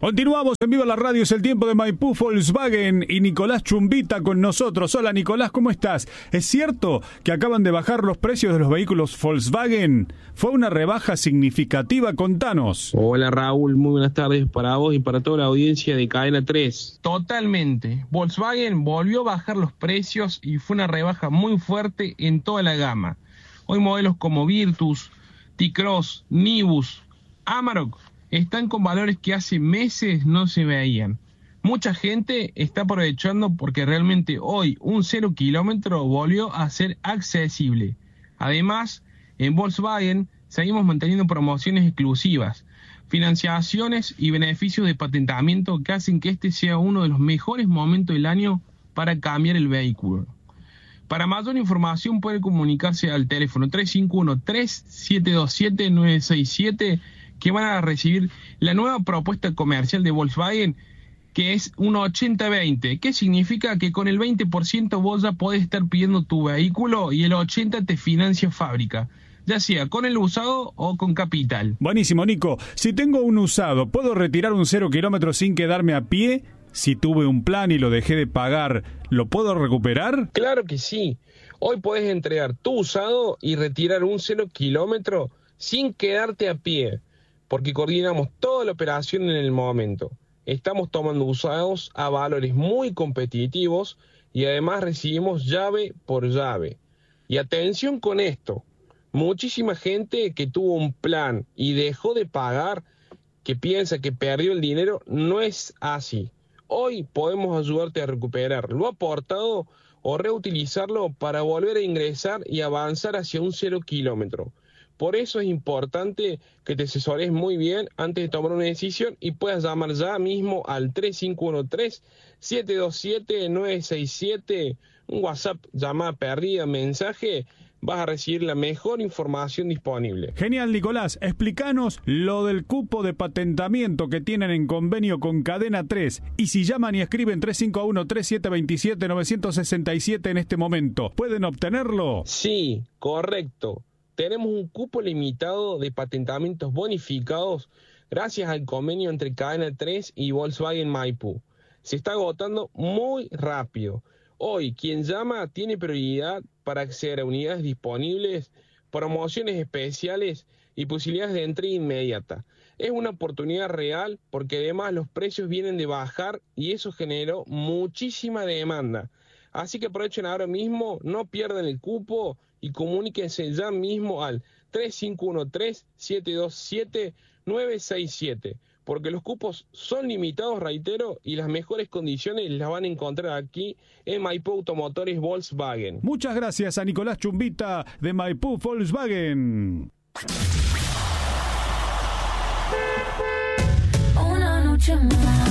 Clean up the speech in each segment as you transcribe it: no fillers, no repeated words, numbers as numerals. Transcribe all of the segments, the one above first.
Continuamos en Viva la Radio, es el tiempo de Maipú Volkswagen y Nicolás Chumbita con nosotros. Hola Nicolás, ¿cómo estás? ¿Es cierto que acaban de bajar los precios de los vehículos Volkswagen? ¿Fue una rebaja significativa? Contanos. Hola Raúl, muy buenas tardes para vos y para toda la audiencia de Cadena 3. Totalmente, Volkswagen volvió a bajar los precios y fue una rebaja muy fuerte en toda la gama. Hoy modelos como Virtus, T-Cross, Nibus, Amarok están con valores que hace meses no se veían. Mucha gente está aprovechando porque realmente hoy un 0 kilómetro volvió a ser accesible. Además, en Volkswagen seguimos manteniendo promociones exclusivas, financiaciones y beneficios de patentamiento que hacen que este sea uno de los mejores momentos del año para cambiar el vehículo. Para mayor información puede comunicarse al teléfono 351-3727-967 que van a recibir la nueva propuesta comercial de Volkswagen, que es un 80-20. ¿Qué significa? Que con el 20% vos ya podés estar pidiendo tu vehículo y el 80% te financia fábrica, ya sea con el usado o con capital. Buenísimo, Nico. Si tengo un usado, ¿puedo retirar un 0 kilómetro sin quedarme a pie? Si tuve un plan y lo dejé de pagar, ¿lo puedo recuperar? Claro que sí. Hoy podés entregar tu usado y retirar un 0 kilómetro sin quedarte a pie, porque coordinamos toda la operación en el momento. Estamos tomando usados a valores muy competitivos y además recibimos llave por llave. Y atención con esto, muchísima gente que tuvo un plan y dejó de pagar, que piensa que perdió el dinero, no es así. Hoy podemos ayudarte a recuperar lo aportado o reutilizarlo para volver a ingresar y avanzar hacia un 0 kilómetro. Por eso es importante que te asesores muy bien antes de tomar una decisión y puedas llamar ya mismo al 3513-727-967, un WhatsApp, llamada perdida, mensaje, vas a recibir la mejor información disponible. Genial, Nicolás. Explícanos lo del cupo de patentamiento que tienen en convenio con Cadena 3. Y si llaman y escriben 351-3727-967 en este momento, ¿pueden obtenerlo? Sí, correcto. Tenemos un cupo limitado de patentamientos bonificados gracias al convenio entre Cadena 3 y Volkswagen Maipú. Se está agotando muy rápido. Hoy, quien llama tiene prioridad para acceder a unidades disponibles, promociones especiales y posibilidades de entrega inmediata. Es una oportunidad real porque además los precios vienen de bajar y eso generó muchísima demanda. Así que aprovechen ahora mismo, no pierdan el cupo y comuníquense ya mismo al 3513-727-967, porque los cupos son limitados, reitero, y las mejores condiciones las van a encontrar aquí en Maipú Automotores Volkswagen. Muchas gracias a Nicolás Chumbita de Maipú Volkswagen. Una noche más.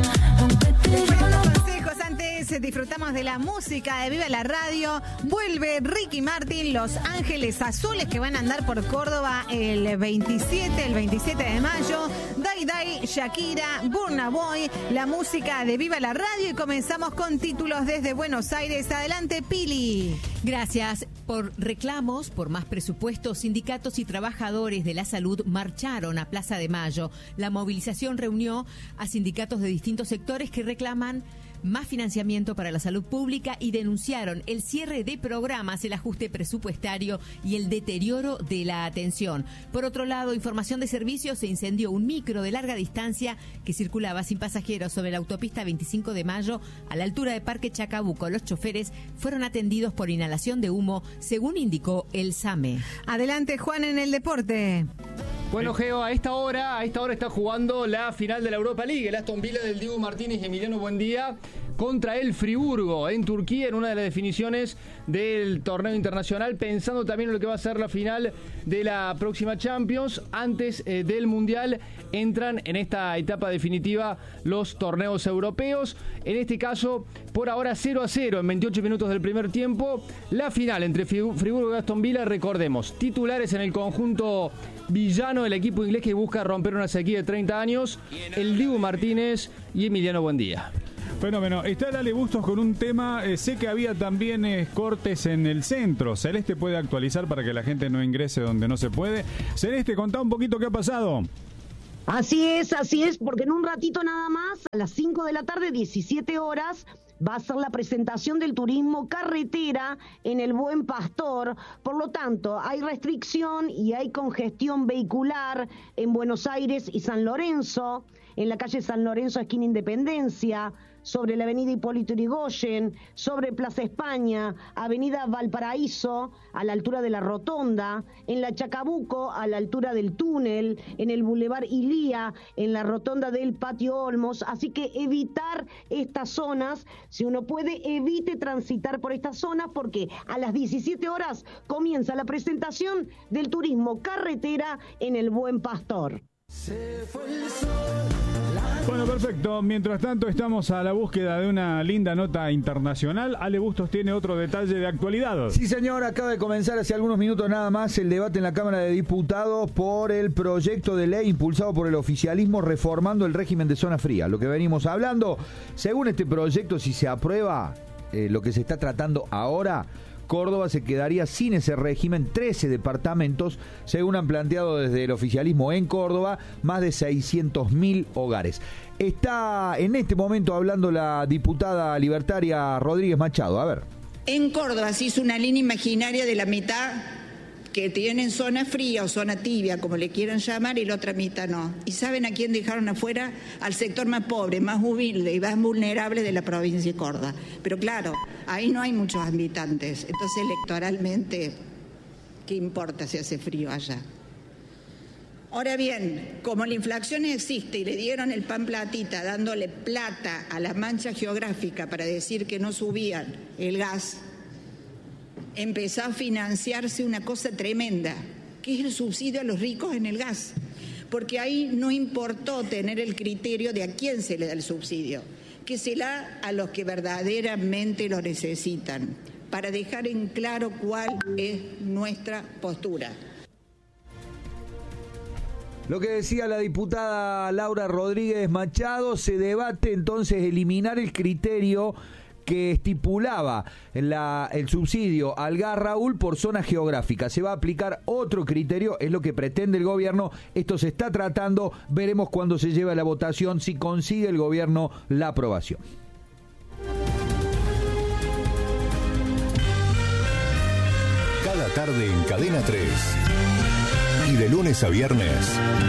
Disfrutamos de la música de Viva la Radio. Vuelve Ricky Martin, Los Ángeles Azules, que van a andar por Córdoba el 27 de mayo. Dai Dai, Shakira, Burna Boy, la música de Viva la Radio. Y comenzamos con títulos desde Buenos Aires. Adelante, Pili. Gracias. Por reclamos, por más presupuestos, sindicatos y trabajadores de la salud marcharon a Plaza de Mayo. La movilización reunió a sindicatos de distintos sectores que reclaman más financiamiento para la salud pública y denunciaron el cierre de programas, el ajuste presupuestario y el deterioro de la atención. Por otro lado, información de servicios, se incendió un micro de larga distancia que circulaba sin pasajeros sobre la autopista 25 de Mayo a la altura de Parque Chacabuco. Los choferes fueron atendidos por inhalación de humo, según indicó el SAME. Adelante, Juan, en el deporte. Bueno, Geo, a esta hora está jugando la final de la Europa League. El Aston Villa del Diego Martínez y Emiliano Buendía contra el Friburgo en Turquía, en una de las definiciones del torneo internacional, pensando también en lo que va a ser la final de la próxima Champions. Antes del Mundial entran en esta etapa definitiva los torneos europeos. En este caso, por ahora 0-0 en 28 minutos del primer tiempo. La final entre Friburgo y Aston Villa, recordemos, titulares en el conjunto villano, el equipo inglés que busca romper una sequía de 30 años, el Dibu Martínez y Emiliano Buendía. Fenómeno. Está Lale Bustos con un tema. Sé que había también cortes en el centro. Celeste puede actualizar para que la gente no ingrese donde no se puede. Celeste, contá un poquito qué ha pasado. Así es, porque en un ratito nada más, a las 5 de la tarde, 17 horas, va a ser la presentación del turismo carretera en el Buen Pastor. Por lo tanto, hay restricción y hay congestión vehicular en Buenos Aires y San Lorenzo, en la calle San Lorenzo, esquina Independencia, sobre la avenida Hipólito Yrigoyen, sobre Plaza España, avenida Valparaíso, a la altura de la Rotonda, en la Chacabuco, a la altura del túnel, en el Boulevard Ilía, en la Rotonda del Patio Olmos. Así que evitar estas zonas, si uno puede, evite transitar por estas zonas, porque a las 17 horas comienza la presentación del turismo carretera en el Buen Pastor. Bueno, perfecto. Mientras tanto estamos a la búsqueda de una linda nota internacional. Ale Bustos tiene otro detalle de actualidad. Sí, señor, acaba de comenzar hace algunos minutos nada más el debate en la Cámara de Diputados por el proyecto de ley impulsado por el oficialismo reformando el régimen de zona fría. Lo que venimos hablando, según este proyecto, si se aprueba lo que se está tratando ahora, Córdoba se quedaría sin ese régimen, 13 departamentos, según han planteado desde el oficialismo en Córdoba, más de 600.000 hogares. Está en este momento hablando la diputada libertaria Rodríguez Machado. A ver. En Córdoba se hizo una línea imaginaria de la mitad que tienen zona fría o zona tibia, como le quieran llamar, y la otra mitad no. ¿Y saben a quién dejaron afuera? Al sector más pobre, más humilde y más vulnerable de la provincia de Córdoba. Pero claro, ahí no hay muchos habitantes, entonces electoralmente, ¿qué importa si hace frío allá? Ahora bien, como la inflación existe y le dieron el pan platita dándole plata a la mancha geográfica para decir que no subían el gas, empezó a financiarse una cosa tremenda, que es el subsidio a los ricos en el gas, porque ahí no importó tener el criterio de a quién se le da el subsidio, que se le da a los que verdaderamente lo necesitan, para dejar en claro cuál es nuestra postura. Lo que decía la diputada Laura Rodríguez Machado, se debate entonces eliminar el criterio que estipulaba el subsidio al gas, Raúl, por zona geográfica. Se va a aplicar otro criterio, es lo que pretende el gobierno. Esto se está tratando, veremos cuando se lleve a la votación si consigue el gobierno la aprobación. Cada tarde en Cadena 3 y de lunes a viernes,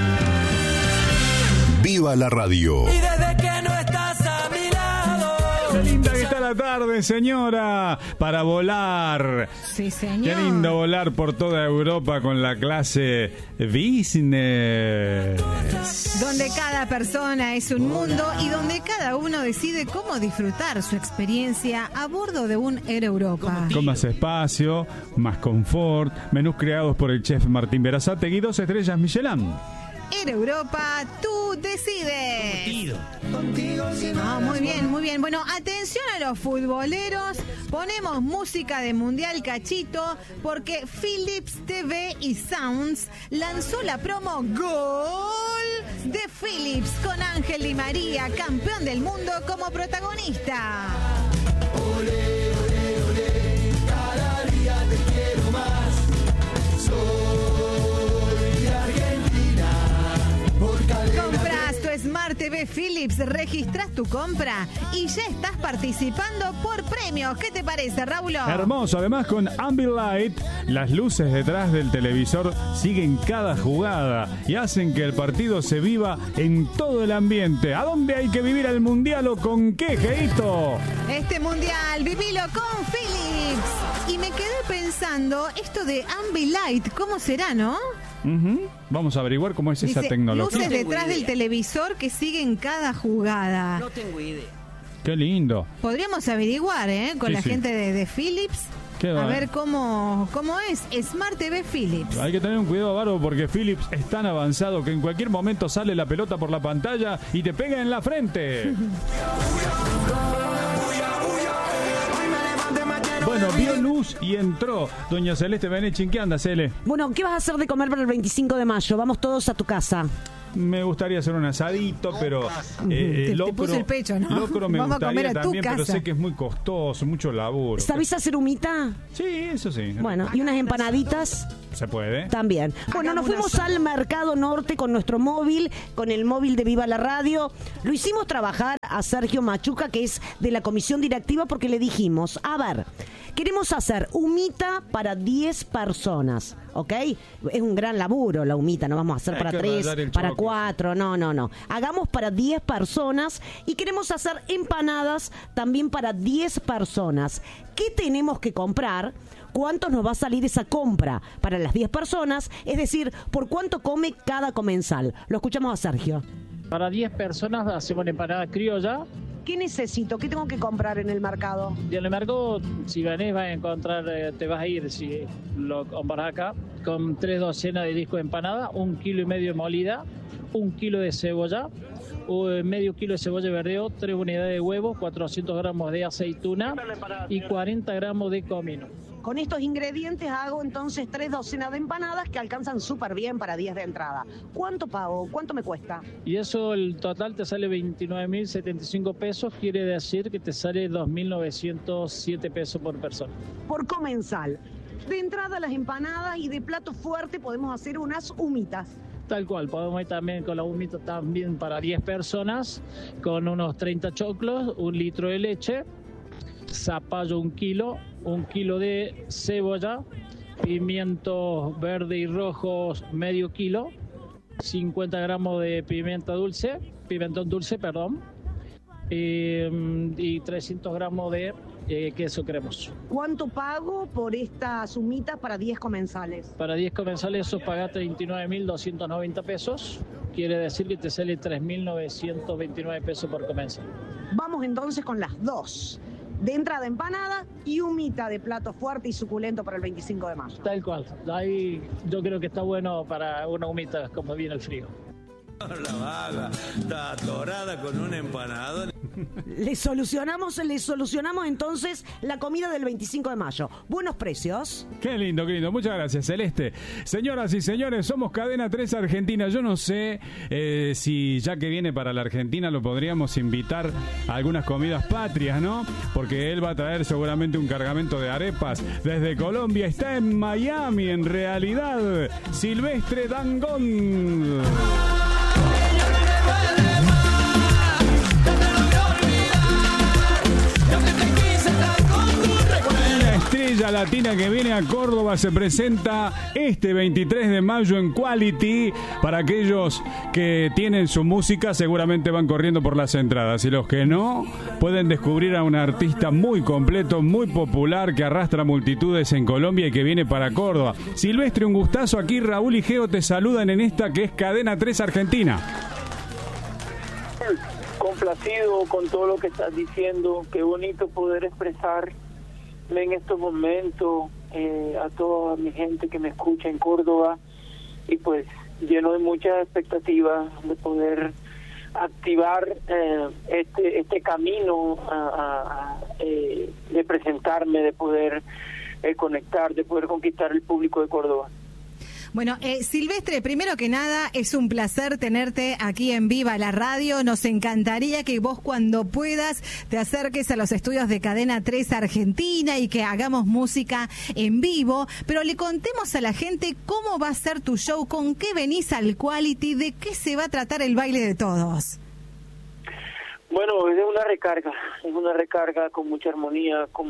¡viva la radio! Y desde que no estás a mi lado, ¡qué linda que está la tarde, señora! Para volar. Sí, señor. Qué lindo volar por toda Europa con la clase business. Donde cada persona es un mundo y donde cada uno decide cómo disfrutar su experiencia a bordo de un Air Europa. Con más espacio, más confort, menús creados por el chef Martín Berazategui, 2 estrellas Michelin. Air Europa, tú decides. No, muy bien, muy bien. Bueno, atención a los futboleros. Ponemos música de Mundial Cachito porque Philips TV y Sounds lanzó la promo Gol de Philips con Ángel Di María, campeón del mundo, como protagonista. ole, ole, ole, cada día te quiero más. Soy de Argentina, por Cadena. Compras tu Smart TV Philips, registras tu compra y ya estás participando por premios. ¿Qué te parece, Raúl? Hermoso. Además, con Ambilight, las luces detrás del televisor siguen cada jugada y hacen que el partido se viva en todo el ambiente. ¿A dónde hay que vivir el Mundial o con qué, Geito? Este Mundial, vivilo con Philips. Y me quedé pensando, esto de Ambilight, ¿cómo será, no? Vamos a averiguar cómo es esa tecnología. Luces detrás del televisor que siguen cada jugada. No tengo idea. Qué lindo. Podríamos averiguar, con la gente de Philips. A ver cómo es Smart TV Philips. Hay que tener un cuidado bárbaro porque Philips es tan avanzado que en cualquier momento sale la pelota por la pantalla y te pega en la frente. Bueno, vio luz y entró. Doña Celeste Benechin, ¿qué anda, Cele? Bueno, ¿qué vas a hacer de comer para el 25 de mayo? Vamos todos a tu casa. me gustaría hacer un asadito, pero te locro, puse el pecho, ¿no? locro me Vamos a comer gustaría a tu también, pero casa. sé que es muy costoso, mucho laburo. ¿Sabés hacer humita? Sí, eso sí. Bueno, y unas empanaditas ¿Se puede? también. Bueno, nos fuimos al Mercado Norte con nuestro móvil, con el móvil de Viva la Radio. Lo hicimos trabajar a Sergio Machuca, que es de la comisión directiva, porque le dijimos, a ver, queremos hacer humita para 10 personas, ¿ok? Es un gran laburo la humita, no vamos a hacer Hay para que 3, rayar el para choclo. 4, no. Hagamos para 10 personas y queremos hacer empanadas también para 10 personas. ¿Qué tenemos que comprar? ¿Cuánto nos va a salir esa compra para las 10 personas? Es decir, ¿por cuánto come cada comensal? Lo escuchamos a Sergio. Para 10 personas hacemos una empanada criolla. ¿Qué necesito? ¿Qué tengo que comprar en el mercado? Y en el mercado, si venís, vas a encontrar, te vas a ir, si lo compras acá, con 3 docenas de discos de empanada, 1,5 kilos de molida, 1 kilo de cebolla, medio kilo de cebolla verdeo, 3 unidades de huevo, 400 gramos de aceituna y 40 gramos de comino. Con estos ingredientes hago entonces 3 docenas de empanadas que alcanzan súper bien para 10 de entrada. ¿Cuánto pago? ¿Cuánto me cuesta? Y eso, el total te sale 29.075 pesos, quiere decir que te sale 2.907 pesos por persona. Por comensal. De entrada las empanadas y de plato fuerte podemos hacer unas humitas. Tal cual, podemos ir también con la humita también para 10 personas, con unos 30 choclos, 1 litro de leche, zapallo 1 kilo, 1 kilo de cebolla, pimientos verdes y rojos medio kilo, 50 gramos de pimentón dulce, y 300 gramos de queso cremoso. ¿Cuánto pago por estas humitas para 10 comensales? Para 10 comensales eso paga 39.290 pesos, quiere decir que te sale 3.929 pesos por comensal. Vamos entonces con las dos. De entrada empanada y humita de plato fuerte y suculento para el 25 de mayo. Tal cual. Ahí yo creo que está bueno para una humita como viene el frío. La vaga está atorada con una empanada. Le solucionamos entonces la comida del 25 de mayo. Buenos precios. Qué lindo, qué lindo. Muchas gracias, Celeste. Señoras y señores, somos Cadena 3 Argentina. Yo no sé si ya que viene para la Argentina lo podríamos invitar a algunas comidas patrias, ¿no? Porque él va a traer seguramente un cargamento de arepas desde Colombia. Está en Miami, en realidad. Silvestre Dangond. Una estrella latina que viene a Córdoba se presenta este 23 de mayo en Quality. Para aquellos que tienen su música seguramente van corriendo por las entradas, y los que no pueden descubrir a un artista muy completo, muy popular, que arrastra multitudes en Colombia y que viene para Córdoba. Silvestre, un gustazo. Aquí Raúl y Geo te saludan en esta que es Cadena 3 Argentina. Complacido con todo lo que estás diciendo. Qué bonito poder expresarme en estos momentos a toda mi gente que me escucha en Córdoba, y pues lleno de muchas expectativas de poder activar este camino de presentarme, de poder conectar, de poder conquistar el público de Córdoba. Bueno, Silvestre, primero que nada, es un placer tenerte aquí en Viva la Radio. Nos encantaría que vos, cuando puedas, te acerques a los estudios de Cadena 3 Argentina y que hagamos música en vivo, pero le contemos a la gente cómo va a ser tu show, con qué venís al Quality, de qué se va a tratar el baile de todos. Bueno, es una recarga con mucha armonía, con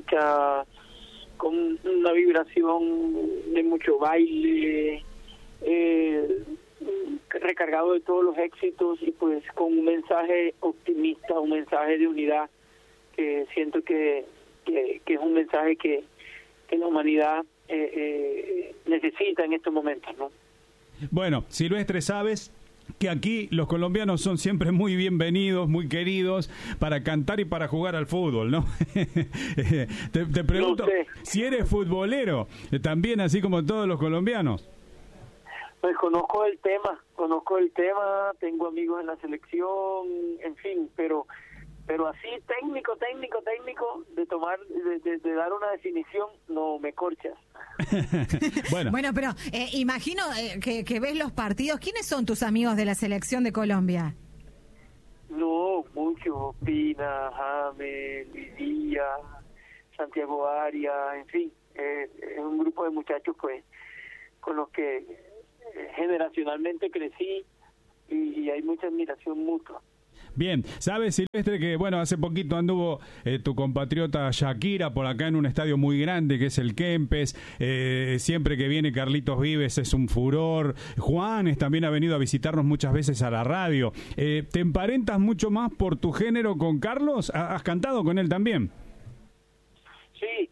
una vibración de mucho baile, recargado de todos los éxitos, y pues con un mensaje optimista, un mensaje de unidad, que siento que es un mensaje que la humanidad necesita en estos momentos, ¿no? Bueno, Silvestre, sabes que aquí los colombianos son siempre muy bienvenidos, muy queridos para cantar y para jugar al fútbol, ¿no? Te pregunto, no sé si eres futbolero, también así como todos los colombianos. Pues conozco el tema, tengo amigos en la selección, en fin, pero pero así técnico, de tomar, de dar una definición, no me corchas. Bueno, pero imagino que ves los partidos. ¿Quiénes son tus amigos de la selección de Colombia? No, muchos, Pina, James, Lidia, Santiago Arias, en fin, es un grupo de muchachos pues con los que generacionalmente crecí y hay mucha admiración mutua. Bien, sabes, Silvestre, que bueno, hace poquito anduvo tu compatriota Shakira por acá en un estadio muy grande que es el Kempes. Siempre que viene Carlitos Vives es un furor. Juanes también ha venido a visitarnos muchas veces a la radio. ¿Te emparentas mucho más por tu género con Carlos? ¿Has cantado con él también? Sí,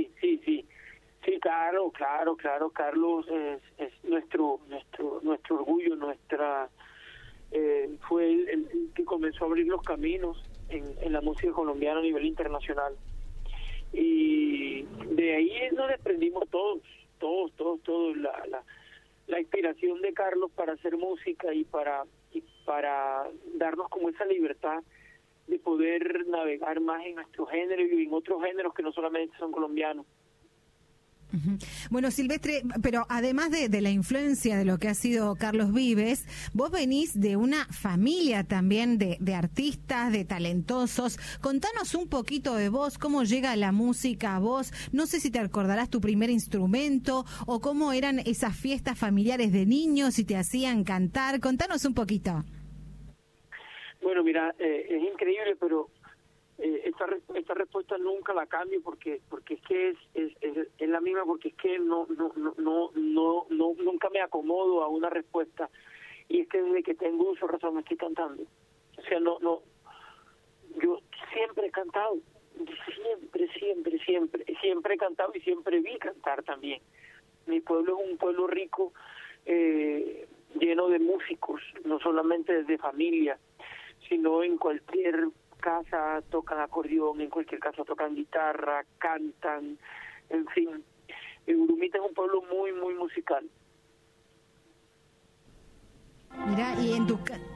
claro. Carlos es nuestro orgullo, fue el que comenzó a abrir los caminos en la música colombiana a nivel internacional, y de ahí nos desprendimos todos la inspiración de Carlos para hacer música y para darnos como esa libertad de poder navegar más en nuestro género y en otros géneros que no solamente son colombianos. Bueno, Silvestre, pero además de la influencia de lo que ha sido Carlos Vives, vos venís de una familia también de artistas, de talentosos. Contanos un poquito de vos, cómo llega la música a vos. No sé si te acordarás tu primer instrumento o cómo eran esas fiestas familiares de niños, si te hacían cantar. Contanos un poquito. Bueno, mira, es increíble, pero esta respuesta nunca la cambio porque es que es la misma, porque es que no nunca me acomodo a una respuesta, y es que desde que tengo uso de razón me estoy cantando. O sea, yo siempre he cantado, siempre he cantado y siempre vi cantar también. Mi pueblo es un pueblo rico, lleno de músicos, no solamente de familia, sino en cualquier casa tocan acordeón, en cualquier casa tocan guitarra, cantan, en fin. Urumita es un pueblo muy, muy musical. Mira, y